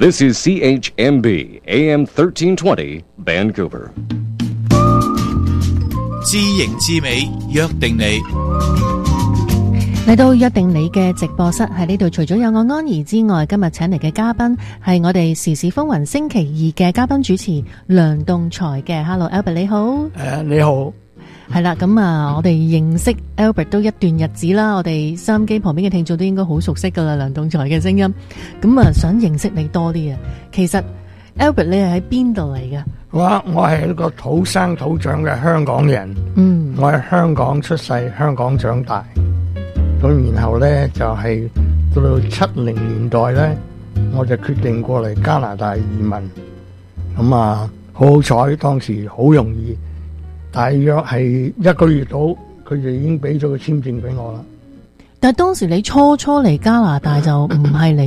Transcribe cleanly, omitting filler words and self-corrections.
This is CHMB AM 1320 Vancouver。 知形知美，約定你。 嚟到約定你嘅直播室，喺呢度除咗有我安怡之外，今日請嚟嘅嘉賓係我哋時事風雲星期二嘅嘉賓主持梁棟才嘅。Hello Albert 你好。 你好。 係啦，咁啊，我哋認識 Albert 都一段日子啦，我哋收音機旁邊嘅聽眾都應該好熟悉噶啦，梁棟才嘅聲音。咁啊，想認識你多啲啊。其實 Albert 你係喺邊度嚟㗎？ 我係一個土生土長嘅香港人。我喺香港出世，香港長大。咁然後咧就係到70年代咧，我就決定過嚟加拿大移民。咁啊，好彩當時好容易。大約係1個月到，佢就已經俾咗個簽證俾我啦。 但係當時你初嚟加拿大就唔係嚟